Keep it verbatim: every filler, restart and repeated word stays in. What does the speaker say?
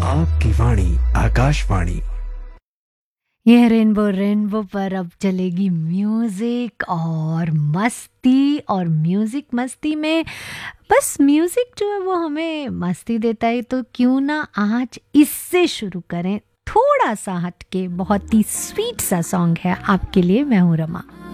आपकी वाणी आकाशवाणी। यह rainbow rainbow पर अब चलेगी म्यूजिक और मस्ती। और म्यूजिक मस्ती में बस म्यूजिक जो है वो हमें मस्ती देता है, तो क्यों ना आज इससे शुरू करें। थोड़ा सा हटके बहुत ही स्वीट सा सॉन्ग है आपके लिए। मैं हूँ रमा।